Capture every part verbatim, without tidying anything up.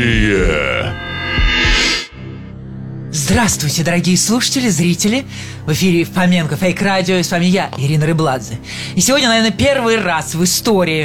Здравствуйте, дорогие слушатели, зрители. В эфире Фоменко Фейк Радио, и с вами я, Ирина Рыбладзе. И сегодня, наверное, первый раз в истории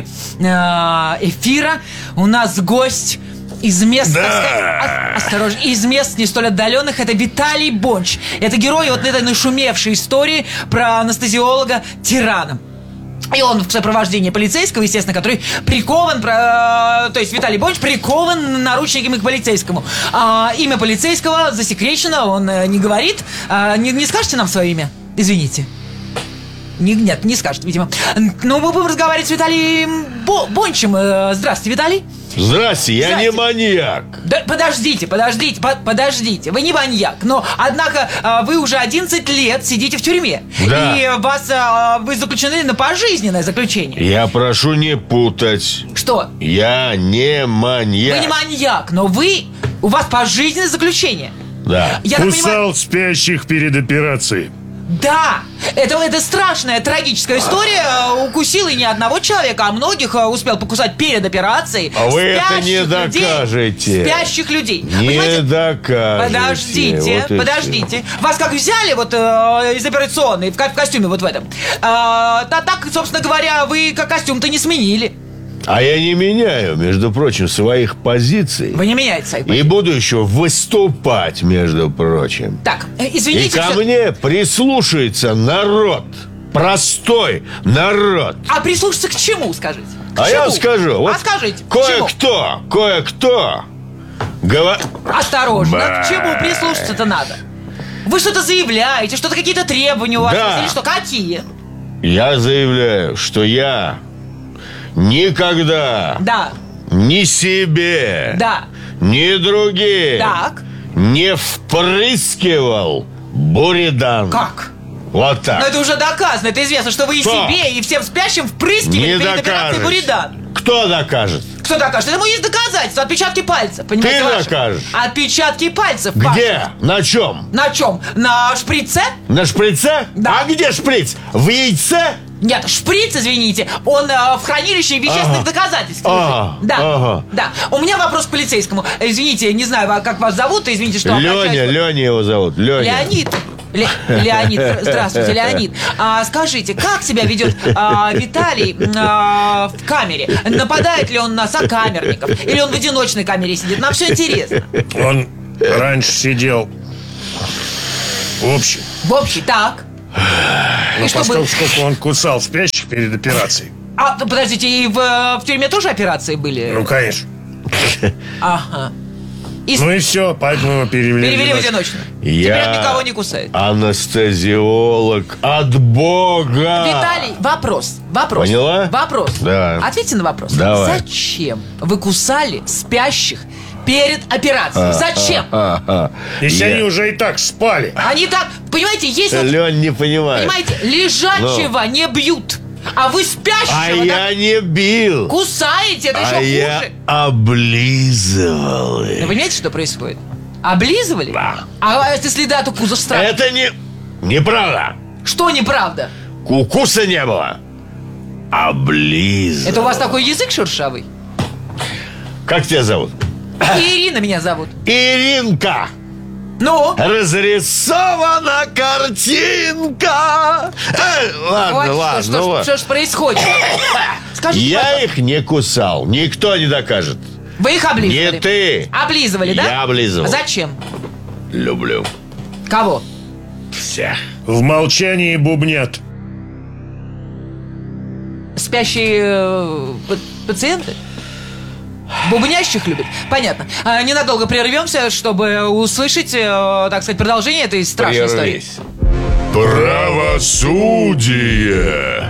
эфира у нас гость из мест, да. так сказать, осторожно, из мест не столь отдаленных. Это Виталий Бонч. Это герой вот этой нашумевшей истории про анестезиолога-тирана. И он в сопровождении полицейского, естественно, который прикован, то есть Виталий Бонч прикован наручниками к полицейскому. а, Имя полицейского засекречено, он не говорит. а, не, не скажете нам свое имя? Извините. Не, нет, не скажет, видимо. Но мы будем разговаривать с Виталием Бо- Бончем. Здравствуйте, Виталий. Здрасте, я Здрасте. не маньяк. Да, подождите, подождите, по- подождите. Вы не маньяк, но, однако, а, вы уже одиннадцать лет сидите в тюрьме. Да. И вас, а, вы заключены на пожизненное заключение. Я прошу не путать. Что? Я не маньяк. Вы не маньяк, но вы... У вас пожизненное заключение. Да. Я так понимаю... Кусал спящих перед операцией. Да, это, это страшная, трагическая история. Укусил и не одного человека, а многих а, успел покусать перед операцией. А вы это Спящих не людей, докажете. Спящих людей. Не Понимаете? докажете. Подождите, Вот и подождите. Вас как взяли вот э, из операционной, в, ко- в костюме вот в этом. А, да, так, собственно говоря, вы как костюм-то не сменили. А я не меняю, между прочим, своих позиций. Вы не меняете свои И позиции. буду еще выступать, между прочим. Так, э, И извините. ко всё- мне прислушается народ. Простой народ. А прислушаться к чему, скажите? К А чему? я вам скажу. Вот А скажите, к чему? кое-кто, кое-кто говорит... Осторожно, Ба. к чему прислушаться-то надо? Вы что-то заявляете, что-то какие-то требования у вас Да. есть, или что, какие? Я заявляю, что я никогда Да, ни себе, да, ни другим так. не впрыскивал буридан. Как? Вот так. Но это уже доказано, это известно, что вы и Что? себе, и всем спящим впрыскивали Не перед операцией докажешь. Буридан. Кто докажет? Кто докажет? Этому есть доказательства, отпечатки пальцев, понимаете? Ты ваши? докажешь. Отпечатки пальцев Где? ваших. На чем? На чем? На шприце? На шприце? Да. А где шприц? В яйце? Нет, шприц, извините, он э, в хранилище вещественных Ага. доказательств. Ага. Да, Ага. да. У меня вопрос к полицейскому. Извините, не знаю, а как вас зовут, извините, что Леня, обращаюсь. Леня его зовут. Леня. Леонид. Ле- Леонид, здравствуйте, Леонид. А, скажите, как себя ведет а, Виталий а, в камере? Нападает ли он на сокамерников? Или он в одиночной камере сидит? Нам все интересно. Он раньше сидел в общем. В общем, так. Но И чтобы... поскольку сколько он кусал спящих перед операцией. А, подождите, и в, в тюрьме тоже операции были? Ну, конечно. Ага. И Ну и все, поэтому его перевели. перевели в в одиночную. Я Теперь он никого не кусает. анестезиолог от Бога. Виталий, вопрос, вопрос. Поняла? Вопрос. Да. Ответьте на вопрос. Давай. Зачем вы кусали спящих перед операцией? Зачем? А-а. Если Я- они уже и так спали. Они так, понимаете, есть вот, Лень не понимает. понимаете, лежачего не бьют, а вы спящего А так я не бил. кусаете, это А еще я хуже. облизывал их. Вы понимаете, что происходит? Облизывали? Да. А это следы от укусов страшно. Это не... Неправда. Что неправда? Укуса не было. Облизывал. Это у вас такой язык шершавый? Как тебя зовут? Ирина меня зовут. Иринка. Ну? Разрисована картинка. Э, ладно, Ой, ладно. что, ну что, ладно. что ж происходит? Скажите, Я пожалуйста, их не кусал. Никто не докажет. вы их облизывали? Не ты. Облизывали, да? Я облизывал. А зачем? Люблю Кого? всех. В молчании бубнят. Спящие э, п- пациенты? Бубнящих любят? Понятно. А, ненадолго прервемся, чтобы услышать, э, так сказать, продолжение этой страшной истории. Прервись. Правосудие.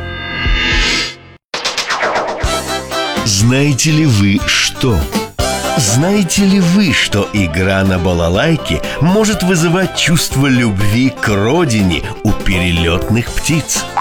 Знаете ли вы что? Знаете ли вы, что игра на балалайке может вызывать чувство любви к родине у перелетных птиц?